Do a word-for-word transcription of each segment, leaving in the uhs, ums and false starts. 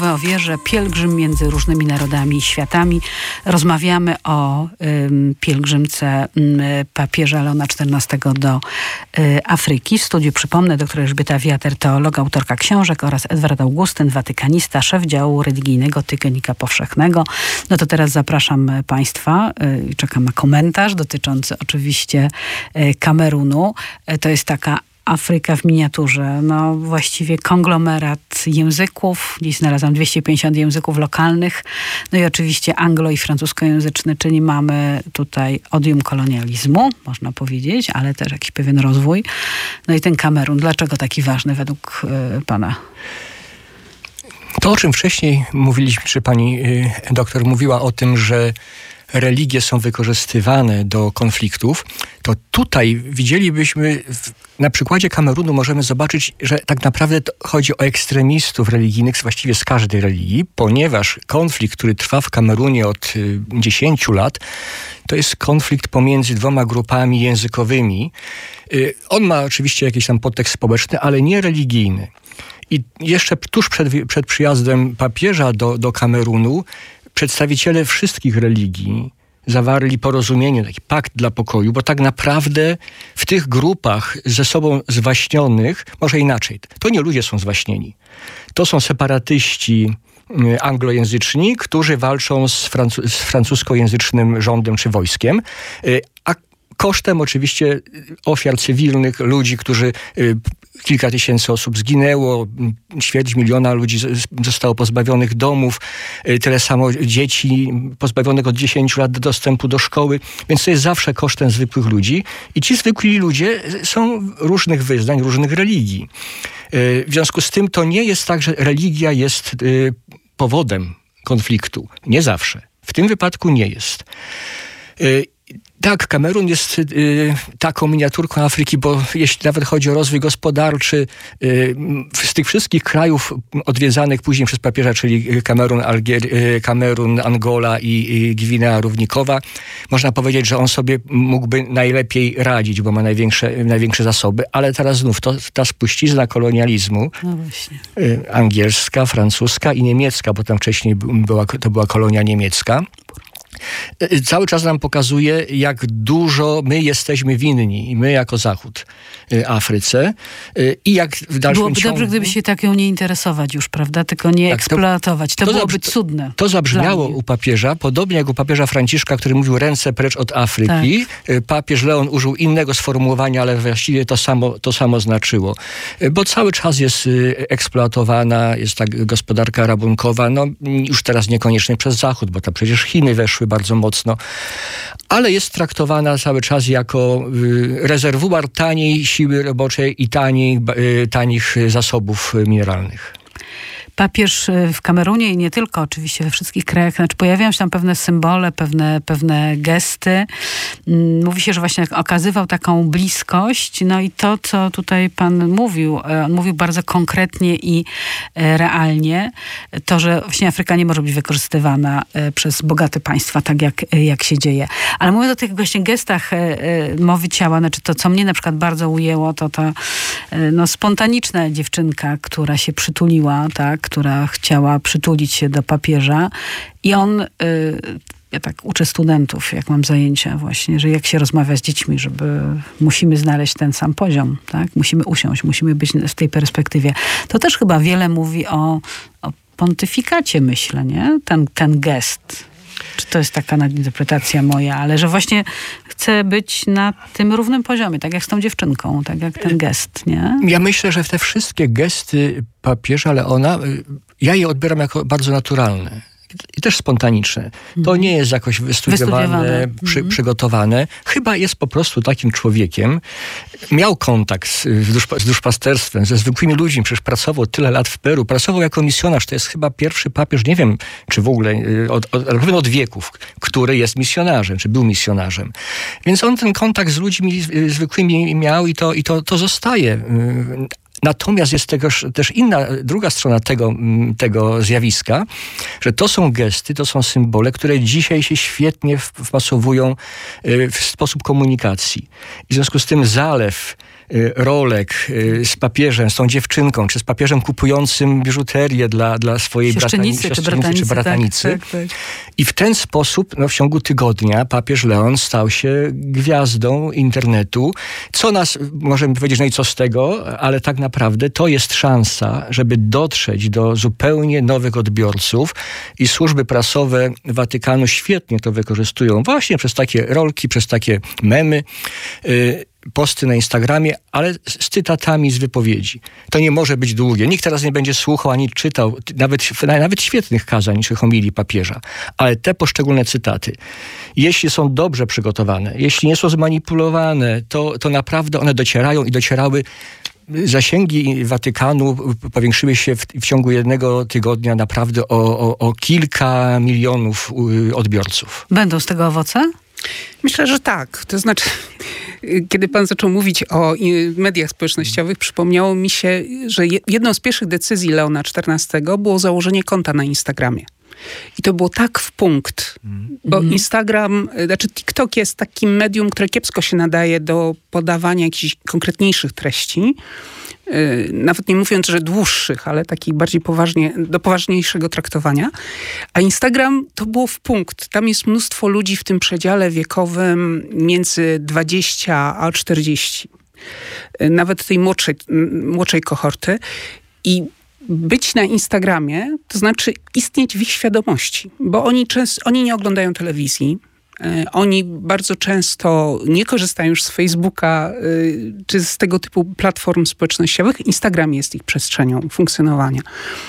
rozmowę o wierze, pielgrzym między różnymi narodami i światami. Rozmawiamy o ym, pielgrzymce ym, papieża Leona czternastego do y, Afryki. W studiu, przypomnę, doktor Elżbieta Wiater, teolog, autorka książek, oraz Edward Augustyn, watykanista, szef działu religijnego Tygodnika Powszechnego. No to teraz zapraszam Państwa i y, czekam na komentarz dotyczący oczywiście y, Kamerunu. Y, to jest taka Afryka w miniaturze, no właściwie konglomerat języków. Dziś znalazłam dwieście pięćdziesiąt języków lokalnych. No i oczywiście anglo- i francuskojęzyczny, czyli mamy tutaj odium kolonializmu, można powiedzieć, ale też jakiś pewien rozwój. No i ten Kamerun, dlaczego taki ważny według y, pana? To, o czym wcześniej mówiliśmy, czy pani y, doktor mówiła o tym, że religie są wykorzystywane do konfliktów, to tutaj widzielibyśmy, w, na przykładzie Kamerunu możemy zobaczyć, że tak naprawdę chodzi o ekstremistów religijnych właściwie z każdej religii, ponieważ konflikt, który trwa w Kamerunie od y, dziesięciu lat, to jest konflikt pomiędzy dwoma grupami językowymi. Y, on ma oczywiście jakiś tam podtekst społeczny, ale nie religijny. I jeszcze tuż przed, przed przyjazdem papieża do, do Kamerunu przedstawiciele wszystkich religii zawarli porozumienie, taki pakt dla pokoju, bo tak naprawdę w tych grupach ze sobą zwaśnionych, może inaczej, to nie ludzie są zwaśnieni. To są separatyści anglojęzyczni, którzy walczą z, francu- z francuskojęzycznym rządem czy wojskiem, a kosztem oczywiście ofiar cywilnych, ludzi, którzy kilka tysięcy osób zginęło, ćwierć miliona ludzi zostało pozbawionych domów, tyle samo dzieci pozbawionych od dziesięciu lat dostępu do szkoły, więc to jest zawsze kosztem zwykłych ludzi i ci zwykli ludzie są różnych wyznań, różnych religii. W związku z tym to nie jest tak, że religia jest powodem konfliktu. Nie zawsze. W tym wypadku nie jest. Tak, Kamerun jest y, taką miniaturką Afryki, bo jeśli nawet chodzi o rozwój gospodarczy, y, z tych wszystkich krajów odwiedzanych później przez papieża, czyli Kamerun, Algier, y, Kamerun, Angola i, i Gwinea Równikowa, można powiedzieć, że on sobie mógłby najlepiej radzić, bo ma największe, największe zasoby, ale teraz znów to, ta spuścizna kolonializmu, no właśnie. y, angielska, francuska i niemiecka, bo tam wcześniej była, to była kolonia niemiecka, cały czas nam pokazuje, jak dużo my jesteśmy winni, my jako Zachód, Afryce i jak w dalszym Byłoby ciągu... dobrze, gdyby się tak ją nie interesować już, prawda? Tylko nie tak, eksploatować. To, to byłoby zabr- cudne. To zabrzmiało u papieża, podobnie jak u papieża Franciszka, który mówił ręce precz od Afryki. Tak. Papież Leon użył innego sformułowania, ale właściwie to samo, to samo znaczyło. Bo cały czas jest eksploatowana, jest ta gospodarka rabunkowa, no już teraz niekoniecznie przez Zachód, bo tam przecież Chiny weszły bardzo mocno, ale jest traktowana cały czas jako y, rezerwuar taniej siły roboczej i taniej, y, tanich zasobów mineralnych. Papież w Kamerunie i nie tylko, oczywiście we wszystkich krajach, znaczy pojawiają się tam pewne symbole, pewne, pewne gesty. Mówi się, że właśnie okazywał taką bliskość. No i to, co tutaj pan mówił, on mówił bardzo konkretnie i realnie, to, że właśnie Afryka nie może być wykorzystywana przez bogate państwa, tak jak, jak się dzieje. Ale mówiąc o tych właśnie gestach mowy ciała, znaczy to, co mnie na przykład bardzo ujęło, to ta no, spontaniczna dziewczynka, która się przytuliła, tak, która chciała przytulić się do papieża i on, y, ja tak uczę studentów, jak mam zajęcia właśnie, że jak się rozmawia z dziećmi, żeby musimy znaleźć ten sam poziom, tak? Musimy usiąść, musimy być w tej perspektywie. To też chyba wiele mówi o, o pontyfikacie, myślę, nie? Ten, ten gest. Czy to jest taka nadinterpretacja moja, ale że właśnie chcę być na tym równym poziomie, tak jak z tą dziewczynką, tak jak ten gest, nie? Ja myślę, że te wszystkie gesty papieża Leona, ja je odbieram jako bardzo naturalne i też spontaniczne. To nie jest jakoś wystudiowane, przy, mm. przygotowane. Chyba jest po prostu takim człowiekiem. Miał kontakt z, z duszpasterstwem, ze zwykłymi ludźmi. Przecież pracował tyle lat w Peru. Pracował jako misjonarz. To jest chyba pierwszy papież, nie wiem, czy w ogóle, od, od, od, od wieków, który jest misjonarzem, czy był misjonarzem. Więc on ten kontakt z ludźmi zwykłymi miał i to, i to, to zostaje. Natomiast jest tegoż, też inna, druga strona tego, tego zjawiska, że to są gesty, to są symbole, które dzisiaj się świetnie wpasowują w sposób komunikacji. I w związku z tym zalew rolek z papieżem, z tą dziewczynką, czy z papieżem kupującym biżuterię dla, dla swojej siostrzenicy, bratani, czy bratanicy. Czy bratanicy. Tak, tak, tak. I w ten sposób no, w ciągu tygodnia papież Leon stał się gwiazdą internetu. Co nas, możemy powiedzieć, no i co z tego, ale tak naprawdę to jest szansa, żeby dotrzeć do zupełnie nowych odbiorców i służby prasowe Watykanu świetnie to wykorzystują właśnie przez takie rolki, przez takie memy, yy, posty na Instagramie, ale z cytatami z wypowiedzi. To nie może być długie. Nikt teraz nie będzie słuchał ani czytał nawet, nawet świetnych kazań czy homilii papieża, ale te poszczególne cytaty, jeśli są dobrze przygotowane, jeśli nie są zmanipulowane, to, to naprawdę one docierają i docierały. Zasięgi Watykanu powiększyły się w, w ciągu jednego tygodnia naprawdę o, o, o kilka milionów odbiorców. Będą z tego owoce? Myślę, że tak. To znaczy, kiedy pan zaczął mówić o mediach społecznościowych, przypomniało mi się, że jedną z pierwszych decyzji Leona czternastego było założenie konta na Instagramie. I to było tak w punkt, bo mm. Instagram, znaczy TikTok jest takim medium, które kiepsko się nadaje do podawania jakichś konkretniejszych treści. Nawet nie mówiąc, że dłuższych, ale takich bardziej poważnie, do poważniejszego traktowania. A Instagram to było w punkt. Tam jest mnóstwo ludzi w tym przedziale wiekowym między dwadzieścia a czterdzieści. Nawet tej młodszej, młodszej kohorty. I być na Instagramie, to znaczy istnieć w ich świadomości, bo oni, często, oni nie oglądają telewizji, y, oni bardzo często nie korzystają już z Facebooka y, czy z tego typu platform społecznościowych. Instagram jest ich przestrzenią funkcjonowania.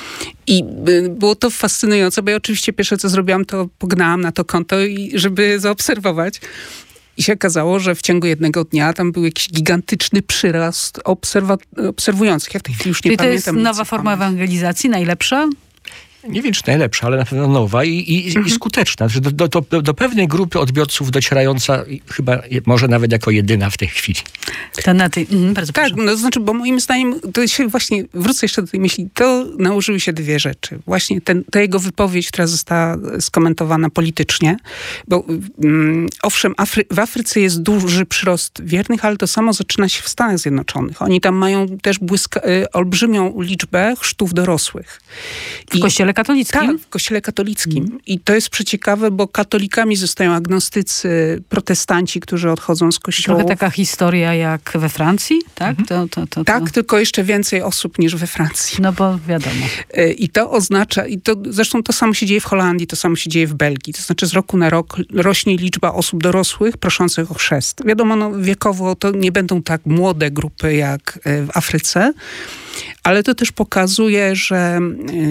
I y, było to fascynujące, bo ja oczywiście pierwsze co zrobiłam, to pognałam na to konto, i, żeby zaobserwować. I się okazało, że w ciągu jednego dnia tam był jakiś gigantyczny przyrost obserwa- obserwujących. Ja w tej chwili już nie Czyli pamiętam. to jest nowa forma ewangelizacji, najlepsza? Nie wiem, czy najlepsza, ale na pewno nowa i, i, mhm. i skuteczna. Do, do, do, do pewnej grupy odbiorców docierająca chyba może nawet jako jedyna w tej chwili. To na tej, mm, bardzo tak, proszę. no to znaczy, bo moim zdaniem, to się właśnie, wrócę jeszcze do tej myśli, to nałożyły się dwie rzeczy. Właśnie ten, ta jego wypowiedź, która została skomentowana politycznie, bo mm, owszem, Afry, w Afryce jest duży przyrost wiernych, ale to samo zaczyna się w Stanach Zjednoczonych. Oni tam mają też błyska, y, olbrzymią liczbę chrztów dorosłych. W I, kościele katolickim? Tak, w kościele katolickim. Mm. I to jest przeciekawe, bo katolikami zostają agnostycy, protestanci, którzy odchodzą z kościołów. Trochę taka historia jak we Francji, tak? Mm-hmm. To, to, to, to. Tak, tylko jeszcze więcej osób niż we Francji. No bo wiadomo. I to oznacza, i to zresztą to samo się dzieje w Holandii, to samo się dzieje w Belgii. To znaczy z roku na rok rośnie liczba osób dorosłych proszących o chrzest. Wiadomo, no, wiekowo to nie będą tak młode grupy jak w Afryce, ale to też pokazuje, że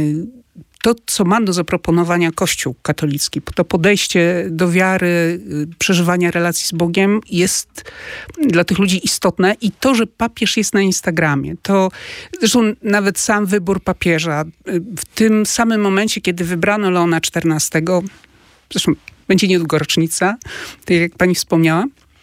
to, co ma do zaproponowania Kościół katolicki, to podejście do wiary, przeżywania relacji z Bogiem jest dla tych ludzi istotne i to, że papież jest na Instagramie, to zresztą nawet sam wybór papieża w tym samym momencie, kiedy wybrano Leona czternastego, zresztą będzie niedługo rocznica, tak jak pani wspomniała,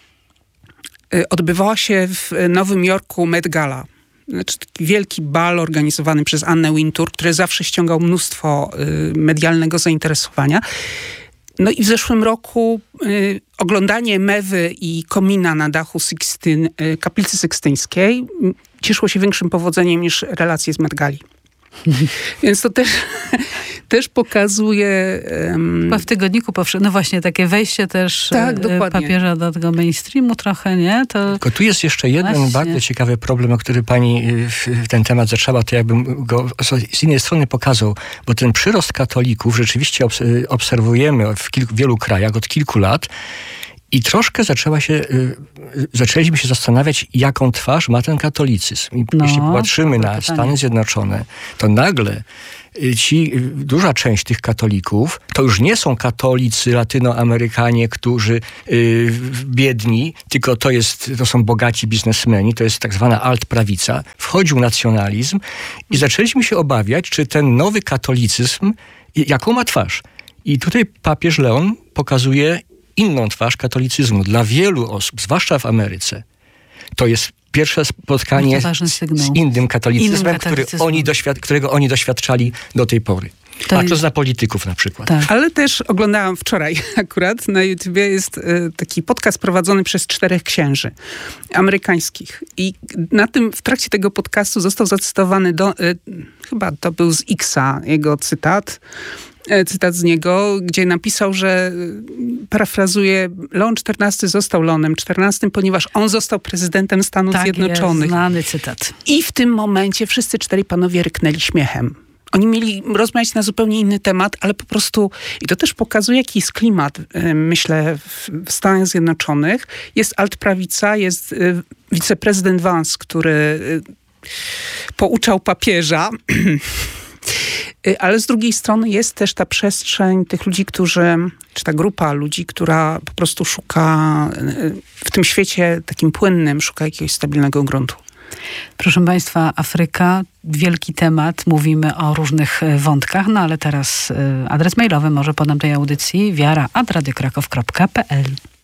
odbywała się w Nowym Jorku Met Gala. Znaczy taki wielki bal organizowany przez Annę Wintour, który zawsze ściągał mnóstwo y, medialnego zainteresowania. No i w zeszłym roku y, oglądanie mewy i komina na dachu Sixtyn, y, kaplicy sykstyńskiej cieszyło się większym powodzeniem niż relacje z Met Gali. Więc to też, też pokazuje... Um... W tygodniku powszechnym, no właśnie takie wejście też tak, papieża do tego mainstreamu trochę, nie? To... Tylko tu jest jeszcze jeden właśnie. bardzo ciekawy problem, o który pani w ten temat zaczęła, to jakbym go z innej strony pokazał, bo ten przyrost katolików rzeczywiście obserwujemy w kilku, wielu krajach od kilku lat. I troszkę zaczęła się, y, zaczęliśmy się zastanawiać, jaką twarz ma ten katolicyzm. I no, jeśli popatrzymy na Stany Zjednoczone, to nagle y, ci, y, duża część tych katolików to już nie są katolicy latynoamerykanie, którzy y, biedni, tylko to, jest, to są bogaci biznesmeni, to jest tak zwana altprawica. Wchodził nacjonalizm i zaczęliśmy się obawiać, czy ten nowy katolicyzm, jaką ma twarz. I tutaj papież Leon pokazuje inną twarz katolicyzmu. Dla wielu osób, zwłaszcza w Ameryce, to jest pierwsze spotkanie z, z innym katolicyzmem, innym katolicyzmem. Który oni doświad- którego oni doświadczali do tej pory. To A jest... to zna polityków na przykład. Tak. Ale też oglądałam wczoraj akurat na YouTubie jest y, taki podcast prowadzony przez czterech księży amerykańskich. I na tym, w trakcie tego podcastu został zacytowany, do, y, chyba to był z Xa jego cytat, cytat z niego, gdzie napisał, że, parafrazuję, Leon czternasty został Leonem czternastym, ponieważ on został prezydentem Stanów tak Zjednoczonych. Jest, znany cytat. I w tym momencie wszyscy czterej panowie ryknęli śmiechem. Oni mieli rozmawiać na zupełnie inny temat, ale po prostu, i to też pokazuje, jaki jest klimat, myślę, w Stanach Zjednoczonych. Jest altprawica, jest wiceprezydent Vance, który pouczał papieża, ale z drugiej strony jest też ta przestrzeń tych ludzi, którzy, czy ta grupa ludzi, która po prostu szuka w tym świecie takim płynnym, szuka jakiegoś stabilnego gruntu. Proszę Państwa, Afryka, wielki temat, mówimy o różnych wątkach, no ale teraz adres mailowy może podam tej audycji wiara at radiokraków kropka p l.